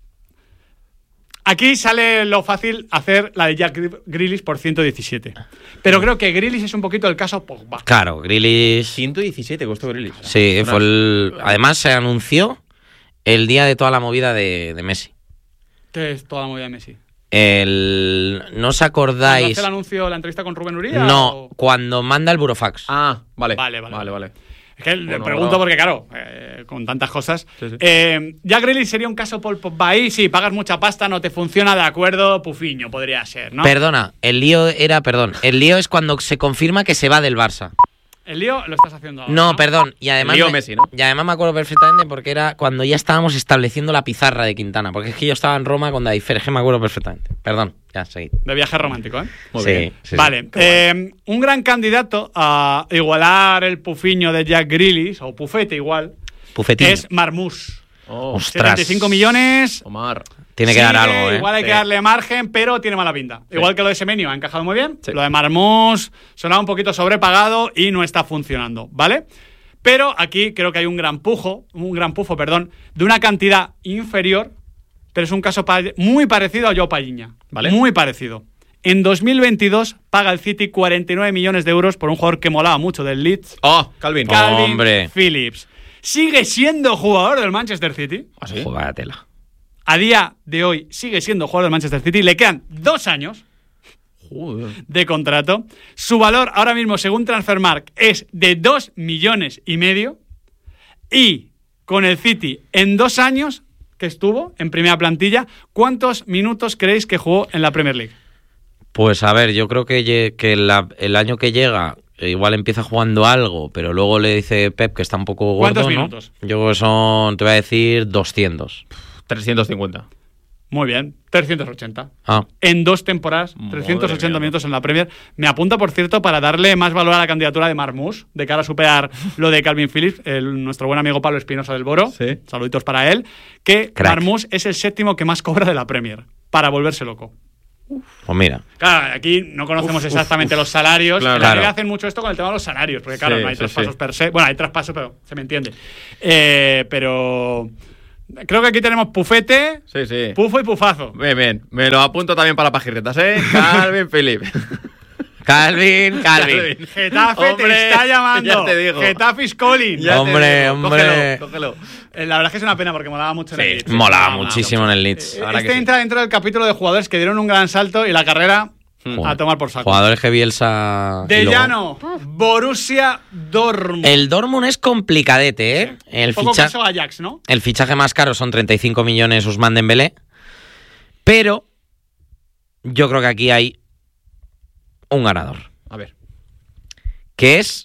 Aquí sale lo fácil hacer la de Jack Grealish por ciento diecisiete. Pero creo que Grealish es un poquito el caso Pogba. Claro, Grealish. ciento diecisiete costó Grealish. Sí, Ostras. fue el. Además, se anunció el día de toda la movida de, de Messi. Que es toda la movida de Messi. El. ¿No os ¿Cuándo acordáis? hace el anuncio, la entrevista con Rubén Uría? No, o- cuando manda el burofax. Ah, vale. Vale, vale. Vale, vale. Es que le Bueno, pregunto ahora- porque, claro, eh, eh, con tantas cosas. Sí, sí. Eh, Jack Grealish sería un caso Paul Pogba ahí, sí, pagas mucha pasta, no te funciona, de acuerdo, pufiño podría ser, ¿no? Perdona, el lío era, perdón, el lío es cuando se confirma que se va del Barça. El lío lo estás haciendo ahora, No, ¿no? perdón, y además, Lío me, Messi, ¿no? y además me acuerdo perfectamente porque era cuando ya estábamos estableciendo la pizarra de Quintana, porque es que yo estaba en Roma con David Fer, es que me acuerdo perfectamente. Perdón, ya, seguid. De viaje romántico, ¿eh? Muy Sí, bien. sí, sí. Vale, eh, un gran candidato a igualar el pufiño de Jack Grealish, o pufete igual, Pufetín. es Marmoush. Oh, Ostras. setenta y cinco millones. Omar. Tiene que Sigue, dar algo, ¿eh? Igual hay Sí. que darle margen, pero tiene mala pinta. Sí. Igual que lo de Semenyo ha encajado muy bien. Sí. Lo de Marmoush sonaba un poquito sobrepagado y no está funcionando, ¿vale? Pero aquí creo que hay un gran pujo, un gran pufo, perdón, de una cantidad inferior, pero es un caso pa- muy parecido a Joao Palhinha. Vale. Muy parecido. En dos mil veintidós paga el City cuarenta y nueve millones de euros por un jugador que molaba mucho del Leeds, Oh, Calvin. Cal- Calvin Hombre. Phillips. Sigue siendo jugador del Manchester City. ¿Ah, sí? Joder, vaya tela. A día de hoy sigue siendo jugador del Manchester City. Le quedan dos años Joder. de contrato. Su valor ahora mismo, según Transfermarkt, es de dos millones y medio. Y con el City, en dos años que estuvo en primera plantilla, ¿cuántos minutos creéis que jugó en la Premier League? Pues a ver, yo creo que, lle- que la- el año que llega eh, igual empieza jugando algo, pero luego le dice Pep que está un poco gordo, ¿Cuántos ¿no? minutos? Yo creo que son, te voy a decir, doscientos. trescientos cincuenta. Muy bien, trescientos ochenta. Ah, En dos temporadas, Madre trescientos ochenta mía. minutos en la Premier. Me apunta, por cierto, para darle más valor a la candidatura de Marmoush, de cara a superar lo de Calvin Phillips, el- nuestro buen amigo Pablo Espinosa del Boro. Sí. Saluditos para él. Que Crack. Marmoush es el séptimo que más cobra de la Premier, para volverse loco. pues mira. Claro, aquí no conocemos Uf, uf, exactamente uf. los salarios. Claro. En la Liga Claro. hacen mucho esto con el tema de los salarios, porque claro, Sí, no hay sí, traspasos sí. per se. Bueno, hay traspasos, pero se me entiende. Eh, pero creo que aquí tenemos pufete, Sí, sí. pufo y pufazo. Bien, bien. Me lo apunto también para pajirretas, ¿eh? Calvin Phillips. Calvin, Calvin. Getafe Hombre, te está llamando. ya te digo. Getafe is calling. Ya te Hombre, digo. hombre. Cógelo, cógelo. Eh, La verdad es que es una pena porque molaba mucho en Sí, el Leeds. Molaba Molaba muchísimo en el Leeds. Eh, Ahora Este que sí. entra dentro del capítulo de jugadores que dieron un gran salto y la carrera Joder. a tomar por saco. Jugadores que Bielsa... y De luego- llano, Borussia Dortmund. El Dortmund es complicadete, ¿eh? El, Poco ficha- caso Ajax, ¿no? el fichaje más caro son treinta y cinco millones Ousmane Dembélé. Pero yo creo que aquí hay un ganador. A ver. Que es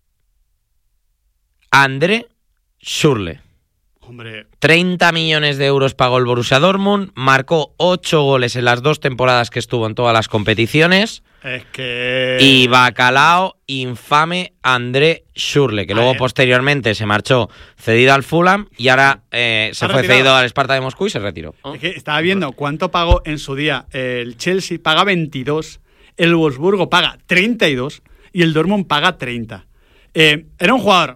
André Schürrle. Hombre, treinta millones de euros pagó el Borussia Dortmund, marcó ocho goles en las dos temporadas que estuvo en todas las competiciones. es que... Y bacalao infame André Schürrle, que Ah, luego eh. posteriormente se marchó cedido al Fulham y ahora eh, se ha fue retirado. cedido al Sparta de Moscú y se retiró. Es que estaba viendo cuánto pagó en su día el Chelsea, paga veintidós, el Wolfsburgo paga treinta y dos y el Dortmund paga treinta. Eh, era un jugador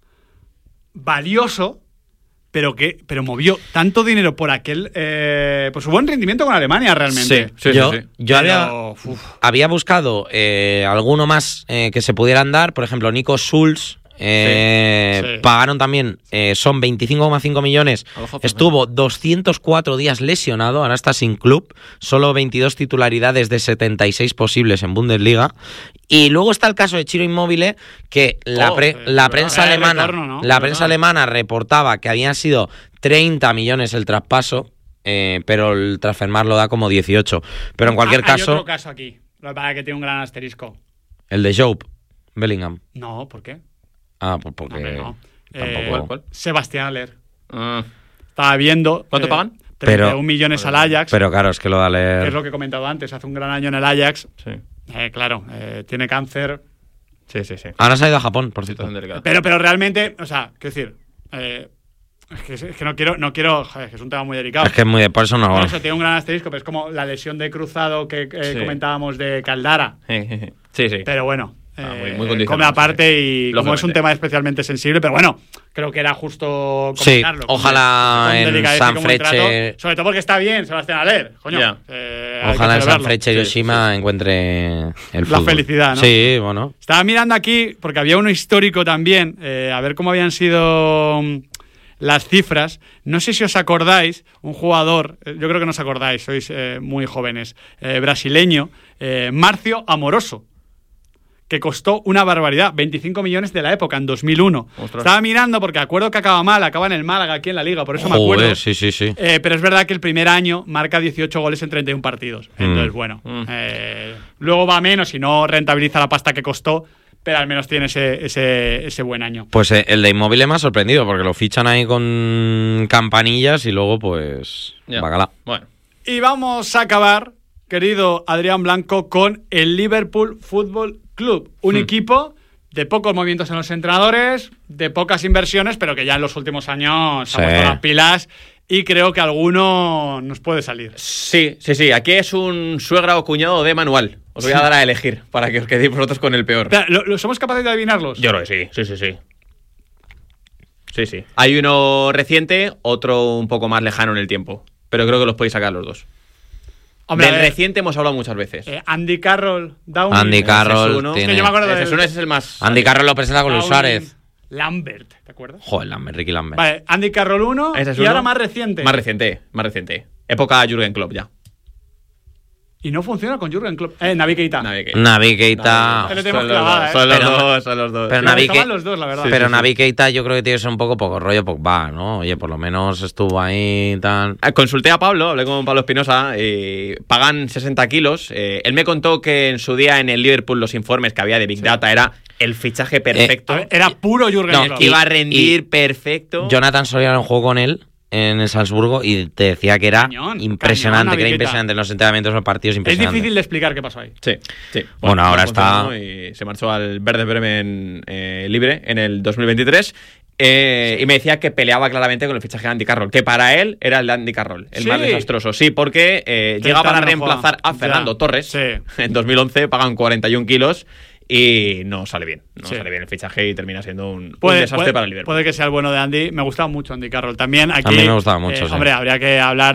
valioso, pero que pero movió tanto dinero por aquel eh, por su buen rendimiento con Alemania realmente. Sí, sí, yo sí, sí. yo había, Pero, uf, había buscado eh, alguno más eh, que se pudieran dar, por ejemplo, Nico Schulz. eh, Sí, sí. Pagaron también, eh, son veinticinco coma cinco millones. Al Hoffenheim. Estuvo doscientos cuatro días lesionado, ahora está sin club. Solo veintidós titularidades de setenta y seis posibles en Bundesliga. Y luego está el caso de Ciro Immobile, que la, Oh, pre- sí, la sí, prensa el alemana, retorno, ¿no? la El prensa retorno. alemana reportaba que habían sido treinta millones el traspaso, eh, pero el Transfermarkt lo da como dieciocho. Pero en cualquier Ah, hay caso, otro caso aquí, lo que pasa es que tiene un gran asterisco. el de Job Bellingham. No, ¿por qué? Ah, pues porque Hombre, no. tampoco. Eh, ¿Cuál, cuál? Sebastián Aller. Ah, Estaba viendo... ¿Cuánto eh, pagan? treinta y un Pero- millones al Ajax, Pero claro, es que lo da que leer. es lo que he comentado antes. Hace un gran año en el Ajax. sí. Eh, claro, eh, tiene cáncer. Sí, sí, sí. Ahora se ha ido a Japón, por cierto. Situación delicada. Pero, pero realmente, o sea, quiero decir, eh, es, que, es que no quiero, no quiero, joder, que es un tema muy delicado. Es que es muy de por eso no. Por eso tiene un gran asterisco, pero es como la lesión de cruzado que eh, Sí. comentábamos de Caldara. Sí, sí. Pero bueno, Ah, eh, muy- muy condicionado, come aparte y como es un Lógicamente. tema especialmente sensible, pero bueno, creo que era justo Sí, comentarlo. ojalá Con en delicadeza y San con buen trato, Freche- sobre todo porque está bien Sebastián Aller, coño. Ya. eh, hay que Ojalá en San celebrarlo. Freche Hiroshima encuentre el La fútbol. felicidad, ¿no? Sí, bueno. Estaba mirando aquí, porque había uno histórico también, eh, a ver cómo habían sido mm, las cifras. No sé si os acordáis, un jugador, eh, yo creo que no os acordáis, sois eh, muy jóvenes, eh, brasileño, eh, Marcio Amoroso, que costó una barbaridad, veinticinco millones de la época, en dos mil uno. Ostras. Estaba mirando porque acuerdo que acaba mal, acaba en el Málaga aquí en la Liga, por eso me acuerdo. Joder, sí, sí, sí. Eh, pero es verdad que el primer año marca dieciocho goles en treinta y uno partidos. Entonces, Mm. bueno, Mm. eh, luego va menos y no rentabiliza la pasta que costó, pero al menos tiene ese, ese, ese buen año. Pues eh, el de Inmóvil me ha sorprendido porque lo fichan ahí con campanillas y luego, pues, Ya. bacala. Bueno. Y vamos a acabar, querido Adrián Blanco, con el Liverpool Football Club. Un Hmm. equipo de pocos movimientos en los entrenadores, de pocas inversiones, pero que ya en los últimos años se Sí. ha puesto las pilas y creo que alguno nos puede salir. Sí, sí, sí. Aquí es un suegra o cuñado de manual. Os voy a dar a elegir para que os quedéis vosotros con el peor. Espera, ¿lo- lo- ¿Somos capaces de adivinarlos? Yo creo que sí, sí, sí, sí. Sí, sí. Hay uno reciente, otro un poco más lejano en el tiempo. Pero creo que los podéis sacar los dos. Hombre, a Del ver, reciente hemos hablado muchas veces. eh, Andy Carroll, Downey. Andy Ese Carroll es uno. tiene- Es que yo me acuerdo Ese del- es uno, ese es el más... Andy Carroll lo presenta con Luis Downing, Suárez. Lambert, ¿te acuerdas? Joder, Lambert, Ricky Lambert. Vale, Andy Carroll uno Ese es y uno. ahora más reciente. Más reciente, más reciente. Época Jürgen Klopp ya. Y no funciona con Jürgen Klopp. Eh, Navi Keita. Navi Keita. Navi Keita. Pero Son tenemos los clavada, dos, ¿eh? son los Pero- dos, son los dos. pero Me Navi gustaban Ke- los dos, la verdad. Pero sí, Navi Keita yo creo que tiene que ser un poco poco rollo Pogba, ¿no? Oye, por lo menos estuvo ahí y tal. Ah, Consulté a Pablo, hablé con Pablo Espinosa, y pagan sesenta kilos. Eh, él me contó que en su día en el Liverpool los informes que había de Big Data era el fichaje perfecto. A ver, era puro Jürgen No, Klopp. que iba a rendir y- perfecto. Jonathan Soriano jugó con él en el Salzburgo y te decía que era Cañón, impresionante, cañón, que era Navi Keita. impresionante en los entrenamientos, en los partidos, Es impresionante. difícil de explicar qué pasó ahí. Sí, sí. Bueno, ahora no está- funcionó y se marchó al Werder Bremen eh, libre en el dos mil veintitrés. Eh, y me decía que peleaba claramente con el fichaje de Andy Carroll, que para él era el de Andy Carroll, el Sí. más desastroso. Sí, porque eh, Que llega para tal no reemplazar juega. a Fernando Ya. Torres. Sí. En dos mil once pagan cuarenta y un kilos y no sale bien. No Sí. sale bien el fichaje y termina siendo un, un Puede, desastre puede- para el Liverpool. puede que sea el bueno de Andy. Me gustaba mucho Andy Carroll. También aquí. A mí me gustaba mucho, eh, sí. Hombre, habría que hablar